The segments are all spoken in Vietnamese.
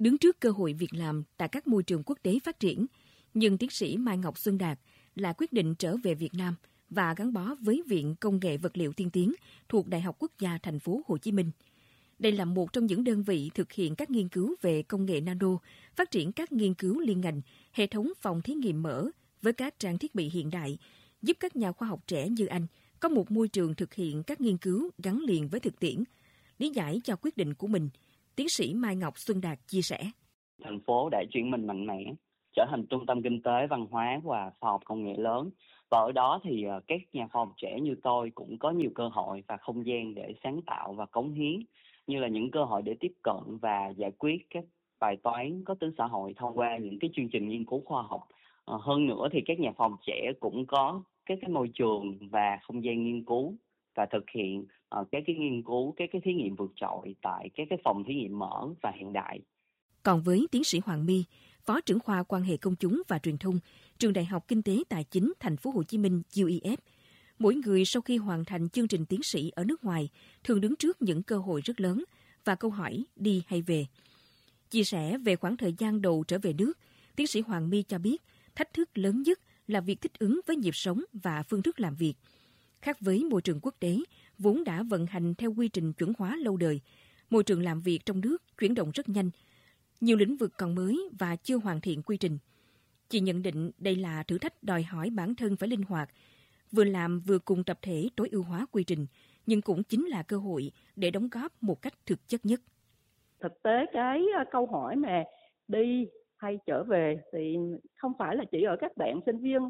Đứng trước cơ hội việc làm tại các môi trường quốc tế phát triển, nhưng tiến sĩ Mai Ngọc Xuân Đạt lại quyết định trở về Việt Nam và gắn bó với Viện Công nghệ Vật liệu Tiên tiến thuộc Đại học Quốc gia Thành phố Hồ Chí Minh. Đây là một trong những đơn vị thực hiện các nghiên cứu về công nghệ nano, phát triển các nghiên cứu liên ngành, hệ thống phòng thí nghiệm mở với các trang thiết bị hiện đại, giúp các nhà khoa học trẻ như anh có một môi trường thực hiện các nghiên cứu gắn liền với thực tiễn. Lý giải cho quyết định của mình, tiến sĩ Mai Ngọc Xuân Đạt chia sẻ. Thành phố đã chuyển mình mạnh mẽ, trở thành trung tâm kinh tế, văn hóa và khoa học công nghệ lớn. Và ở đó thì các nhà khoa học trẻ như tôi cũng có nhiều cơ hội và không gian để sáng tạo và cống hiến, như là những cơ hội để tiếp cận và giải quyết các bài toán có tính xã hội thông qua những cái chương trình nghiên cứu khoa học. Hơn nữa thì các nhà khoa học trẻ cũng có các cái môi trường và không gian nghiên cứu và thực hiện các cái nghiên cứu, các cái thí nghiệm vượt trội tại các cái phòng thí nghiệm mở và hiện đại. Còn với tiến sĩ Hoàng My, Phó trưởng khoa quan hệ công chúng và truyền thông, Trường Đại học Kinh tế Tài chính Thành phố Hồ Chí Minh UEF, mỗi người sau khi hoàn thành chương trình tiến sĩ ở nước ngoài thường đứng trước những cơ hội rất lớn và câu hỏi đi hay về. Chia sẻ về khoảng thời gian đầu trở về nước, tiến sĩ Hoàng My cho biết thách thức lớn nhất là việc thích ứng với nhịp sống và phương thức làm việc. Khác với môi trường quốc tế, vốn đã vận hành theo quy trình chuẩn hóa lâu đời, môi trường làm việc trong nước chuyển động rất nhanh, nhiều lĩnh vực còn mới và chưa hoàn thiện quy trình. Chị nhận định đây là thử thách đòi hỏi bản thân phải linh hoạt, vừa làm vừa cùng tập thể tối ưu hóa quy trình, nhưng cũng chính là cơ hội để đóng góp một cách thực chất nhất. Thực tế cái câu hỏi mà đi hay trở về thì không phải là chỉ ở các bạn sinh viên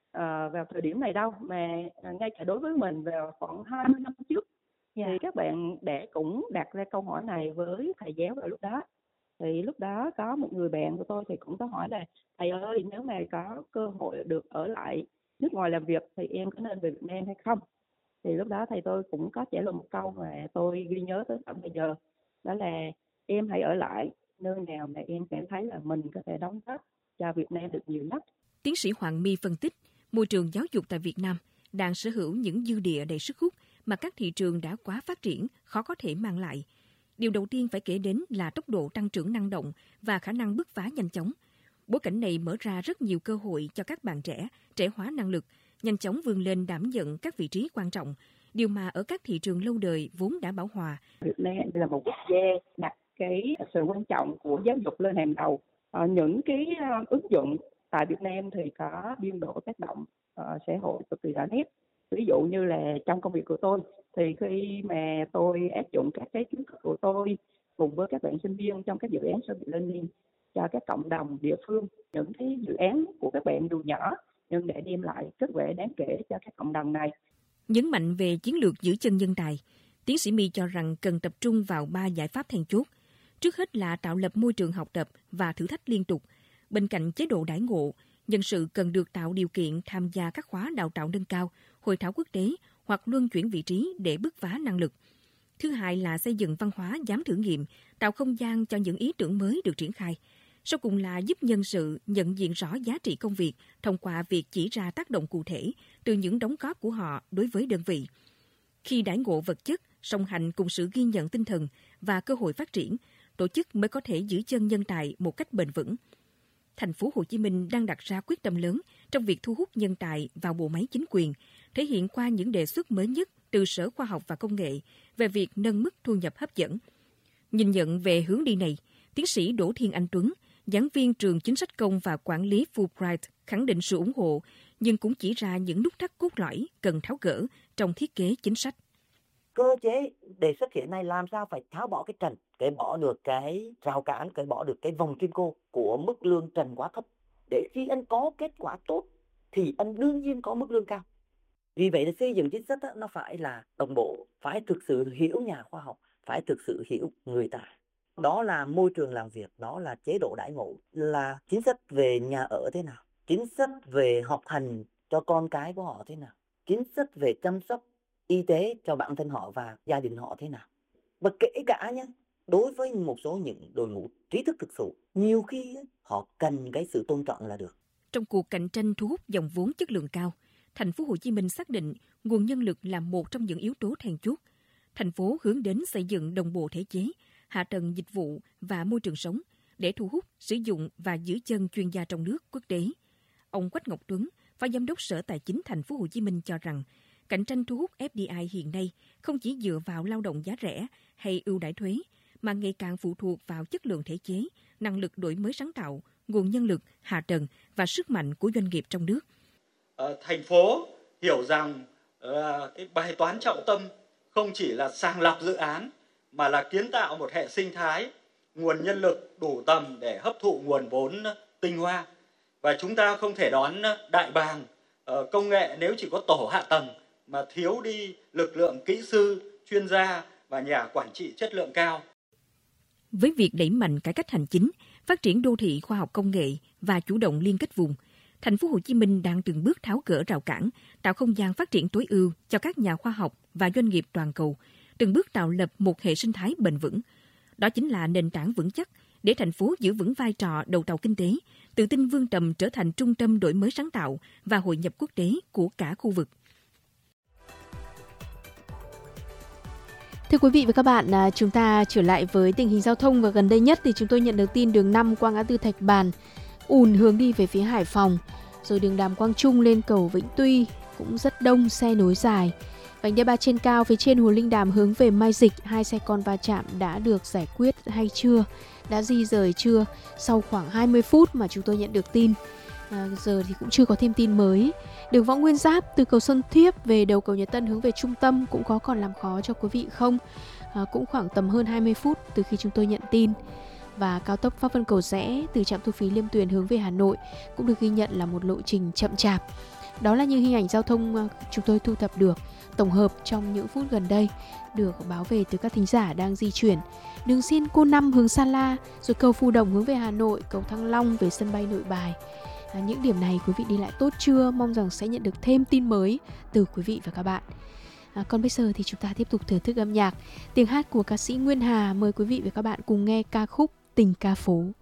vào thời điểm này đâu, mà ngay cả đối với mình vào khoảng 20 năm trước thì các bạn cũng đặt ra câu hỏi này với thầy giáo vào lúc đó. Thì lúc đó có một người bạn của tôi thì cũng có hỏi là thầy ơi, nếu mà có cơ hội được ở lại nước ngoài làm việc thì em có nên về Việt Nam hay không? Thì lúc đó thầy tôi cũng có trả lời một câu mà tôi ghi nhớ tới tận bây giờ, đó là em hãy ở lại nơi nào mà em cảm thấy là mình có thể đóng góp cho Việt Nam được nhiều nhất. Tiến sĩ Hoàng My phân tích, môi trường giáo dục tại Việt Nam đang sở hữu những dư địa đầy sức hút mà các thị trường đã quá phát triển khó có thể mang lại. Điều đầu tiên phải kể đến là tốc độ tăng trưởng năng động và khả năng bứt phá nhanh chóng. Bối cảnh này mở ra rất nhiều cơ hội cho các bạn trẻ hóa năng lực, nhanh chóng vươn lên đảm nhận các vị trí quan trọng, điều mà ở các thị trường lâu đời vốn đã bão hòa. Việt Nam là một quốc gia đặt cái sự quan trọng của giáo dục lên hàng đầu. Những cái ứng dụng tại Việt Nam thì có biên độ tác động xã hội cực kỳ rõ nét. Ví dụ như là trong công việc của tôi thì khi mà tôi áp dụng các cái kiến thức của tôi cùng với các bạn sinh viên trong các dự án Service Learning cho các cộng đồng địa phương, những cái dự án của các bạn dù nhỏ nhưng để đem lại kết quả đáng kể cho các cộng đồng này. Nhấn mạnh về chiến lược giữ chân nhân tài, tiến sĩ My cho rằng cần tập trung vào 3 giải pháp then chốt. Trước hết là tạo lập môi trường học tập và thử thách liên tục. Bên cạnh chế độ đãi ngộ, nhân sự cần được tạo điều kiện tham gia các khóa đào tạo nâng cao, hội thảo quốc tế hoặc luân chuyển vị trí để bứt phá năng lực. Thứ hai là xây dựng văn hóa dám thử nghiệm, tạo không gian cho những ý tưởng mới được triển khai. Sau cùng là giúp nhân sự nhận diện rõ giá trị công việc thông qua việc chỉ ra tác động cụ thể từ những đóng góp của họ đối với đơn vị. Khi đãi ngộ vật chất song hành cùng sự ghi nhận tinh thần và cơ hội phát triển, tổ chức mới có thể giữ chân nhân tài một cách bền vững. Thành phố Hồ Chí Minh đang đặt ra quyết tâm lớn trong việc thu hút nhân tài vào bộ máy chính quyền, thể hiện qua những đề xuất mới nhất từ Sở Khoa học và Công nghệ về việc nâng mức thu nhập hấp dẫn. Nhìn nhận về hướng đi này, tiến sĩ Đỗ Thiên Anh Tuấn, giảng viên trường chính sách công và quản lý Fulbright khẳng định sự ủng hộ, nhưng cũng chỉ ra những nút thắt cốt lõi cần tháo gỡ trong thiết kế chính sách. Cơ chế đề xuất hiện nay làm sao phải tháo bỏ cái trần, cởi bỏ được cái rào cản, cởi bỏ được cái vòng kim cô của mức lương trần quá thấp. Để khi anh có kết quả tốt thì anh đương nhiên có mức lương cao. Vì vậy là xây dựng chính sách nó phải là đồng bộ, phải thực sự hiểu nhà khoa học, phải thực sự hiểu người tài. Đó là môi trường làm việc, đó là chế độ đãi ngộ, là chính sách về nhà ở thế nào, chính sách về học hành cho con cái của họ thế nào, chính sách về chăm sóc y tế cho bản thân họ và gia đình họ thế nào. Và kể cả nhé, đối với một số những đội ngũ trí thức thực sự, nhiều khi họ cần cái sự tôn trọng là được. Trong cuộc cạnh tranh thu hút dòng vốn chất lượng cao, Thành phố Hồ Chí Minh xác định nguồn nhân lực là một trong những yếu tố then chốt. Thành phố hướng đến xây dựng đồng bộ thể chế, hạ tầng dịch vụ và môi trường sống, để thu hút, sử dụng và giữ chân chuyên gia trong nước, quốc tế. Ông Quách Ngọc Tuấn, Phó Giám đốc Sở Tài chính Thành phố Hồ Chí Minh cho rằng, cạnh tranh thu hút FDI hiện nay không chỉ dựa vào lao động giá rẻ hay ưu đãi thuế, mà ngày càng phụ thuộc vào chất lượng thể chế, năng lực đổi mới sáng tạo, nguồn nhân lực, hạ tầng và sức mạnh của doanh nghiệp trong nước. Thành phố hiểu rằng cái bài toán trọng tâm không chỉ là sàng lọc dự án mà là kiến tạo một hệ sinh thái, nguồn nhân lực đủ tầm để hấp thụ nguồn vốn tinh hoa. Và chúng ta không thể đón đại bàng công nghệ nếu chỉ có tổ hạ tầng mà thiếu đi lực lượng kỹ sư, chuyên gia và nhà quản trị chất lượng cao. Với việc đẩy mạnh cải cách hành chính, phát triển đô thị khoa học công nghệ và chủ động liên kết vùng, Thành phố Hồ Chí Minh đang từng bước tháo gỡ rào cản, tạo không gian phát triển tối ưu cho các nhà khoa học và doanh nghiệp toàn cầu, từng bước tạo lập một hệ sinh thái bền vững. Đó chính là nền tảng vững chắc để thành phố giữ vững vai trò đầu tàu kinh tế, tự tin vươn tầm trở thành trung tâm đổi mới sáng tạo và hội nhập quốc tế của cả khu vực. Thưa quý vị và các bạn, chúng ta trở lại với tình hình giao thông, và gần đây nhất thì chúng tôi nhận được tin đường 5 qua ngã tư Thạch Bàn ùn hướng đi về phía Hải Phòng, rồi đường Đàm Quang Trung lên cầu Vĩnh Tuy cũng rất đông xe nối dài. Vành đai 3 trên cao phía trên Hồ Linh Đàm hướng về Mai Dịch, 2 xe con va chạm đã được giải quyết hay chưa? Đã di rời chưa? Sau khoảng 20 phút mà chúng tôi nhận được tin. Giờ thì cũng chưa có thêm tin mới. Đường Võ Nguyên Giáp từ cầu Xuân Thiếp về đầu cầu Nhật Tân hướng về trung tâm cũng có còn làm khó cho quý vị không? Cũng khoảng tầm hơn 20 phút từ khi chúng tôi nhận tin. Và cao tốc Pháp Vân Cầu Giẽ từ trạm thu phí Liêm Tuyền hướng về Hà Nội cũng được ghi nhận là một lộ trình chậm chạp. Đó là những hình ảnh giao thông chúng tôi thu thập được, tổng hợp trong những phút gần đây, được báo về từ các thính giả đang di chuyển. Đường Xiên Cô 5 hướng Sa La, rồi cầu Phù Đồng hướng về Hà Nội, cầu Thăng Long về sân bay Nội Bài. Những điểm này quý vị đi lại tốt chưa? Mong rằng sẽ nhận được thêm tin mới từ quý vị và các bạn. Còn bây giờ thì chúng ta tiếp tục thưởng thức âm nhạc. Tiếng hát của ca sĩ Nguyên Hà, mời quý vị và các bạn cùng nghe ca khúc Tình Ca Phố.